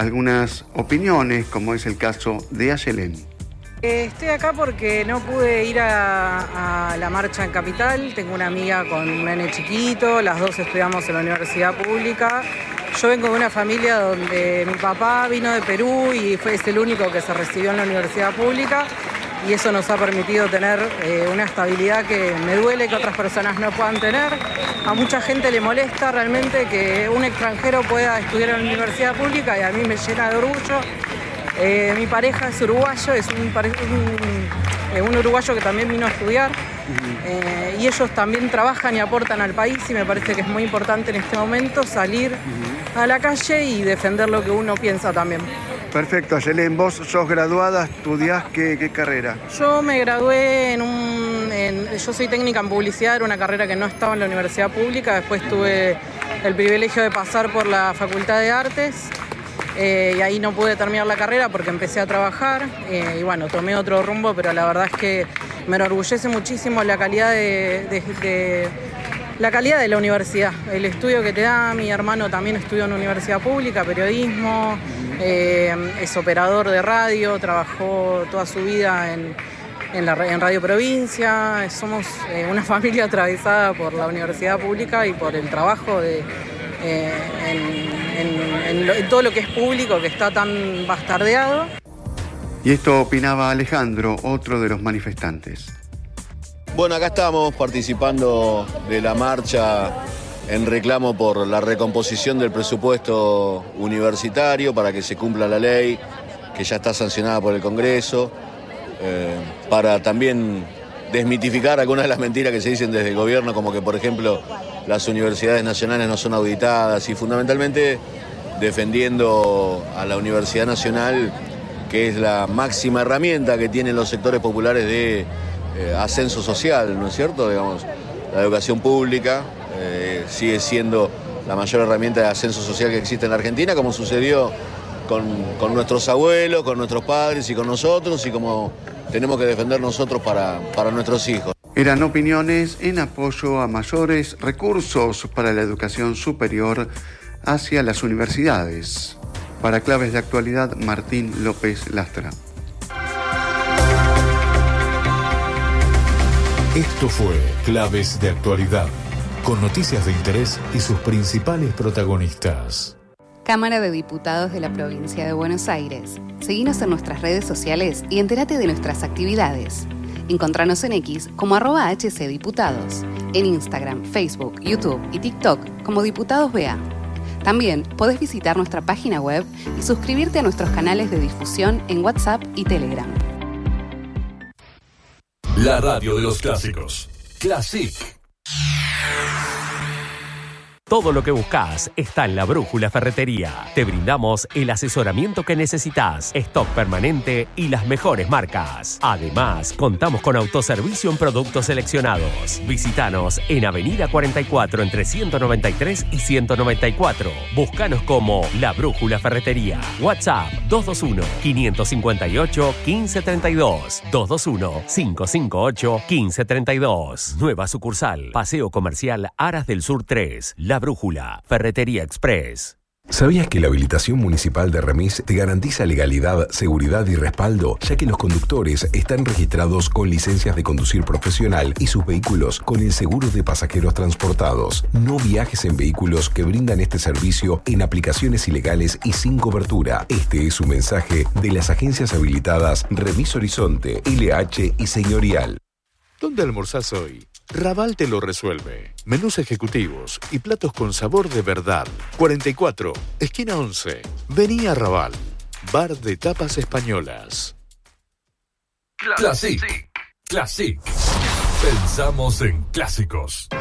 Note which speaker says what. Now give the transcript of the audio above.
Speaker 1: algunas opiniones, como es el caso de Ayelén.
Speaker 2: Estoy acá porque no pude ir a la marcha en Capital. Tengo una amiga con un nene chiquito, las dos estudiamos en la universidad pública. Yo vengo de una familia donde mi papá vino de Perú y es el único que se recibió en la universidad pública, y eso nos ha permitido tener una estabilidad que me duele que otras personas no puedan tener. A mucha gente le molesta realmente que un extranjero pueda estudiar en la universidad pública, y a mí me llena de orgullo. Mi pareja es uruguayo, es un uruguayo que también vino a estudiar, y ellos también trabajan y aportan al país, y me parece que es muy importante en este momento salir a la calle y defender lo que uno piensa también.
Speaker 1: Perfecto, Ayelén, vos sos graduada, ¿estudiás qué carrera?
Speaker 2: Yo me gradué yo soy técnica en publicidad, era una carrera que no estaba en la universidad pública. Después tuve el privilegio de pasar por la Facultad de Artes, y ahí no pude terminar la carrera porque empecé a trabajar, y bueno, tomé otro rumbo, pero la verdad es que me enorgullece muchísimo la calidad la calidad de la universidad, el estudio que te da. Mi hermano también estudió en una universidad pública, periodismo, es operador de radio, trabajó toda su vida en Radio Provincia. Somos una familia atravesada por la universidad pública y por el trabajo en todo lo que es público, que está tan bastardeado.
Speaker 1: Y esto opinaba Alejandro, otro de los manifestantes.
Speaker 3: Bueno, acá estamos participando de la marcha en reclamo por la recomposición del presupuesto universitario para que se cumpla la ley que ya está sancionada por el Congreso, para también desmitificar algunas de las mentiras que se dicen desde el gobierno, como que, por ejemplo, las universidades nacionales no son auditadas, y fundamentalmente defendiendo a la Universidad Nacional, que es la máxima herramienta que tienen los sectores populares de ascenso social, ¿no es cierto? Digamos, la educación pública sigue siendo la mayor herramienta de ascenso social que existe en la Argentina, como sucedió con nuestros abuelos, con nuestros padres y con nosotros, y como tenemos que defender nosotros para nuestros hijos.
Speaker 1: Eran opiniones en apoyo a mayores recursos para la educación superior hacia las universidades. Para Claves de Actualidad, Martín López Lastra.
Speaker 4: Esto fue Claves de Actualidad, con noticias de interés y sus principales protagonistas.
Speaker 5: Cámara de Diputados de la Provincia de Buenos Aires. Seguinos en nuestras redes sociales y entérate de nuestras actividades. Encontranos en X como @HCDiputados, en Instagram, Facebook, YouTube y TikTok como Diputados BA. También podés visitar nuestra página web y suscribirte a nuestros canales de difusión en WhatsApp y Telegram.
Speaker 4: La radio de los clásicos. Classic.
Speaker 6: Todo lo que buscas está en La Brújula Ferretería. Te brindamos el asesoramiento que necesitas, stock permanente y las mejores marcas. Además, contamos con autoservicio en productos seleccionados. Visítanos en Avenida 44 entre 193 y 194. Búscanos como La Brújula Ferretería. WhatsApp 221-558-1532. 221-558-1532. Nueva sucursal. Paseo Comercial Aras del Sur 3. La Brújula, Ferretería Express.
Speaker 7: ¿Sabías que la habilitación municipal de Remis te garantiza legalidad, seguridad y respaldo, ya que los conductores están registrados con licencias de conducir profesional y sus vehículos con el seguro de pasajeros transportados? No viajes en vehículos que brindan este servicio en aplicaciones ilegales y sin cobertura. Este es un mensaje de las agencias habilitadas Remis Horizonte, LH y Señorial.
Speaker 4: ¿Dónde almorzás hoy? Raval te lo resuelve. Menús ejecutivos y platos con sabor de verdad. 44, esquina 11. Vení a Raval. Bar de tapas españolas. Classic. Classic. Pensamos en clásicos.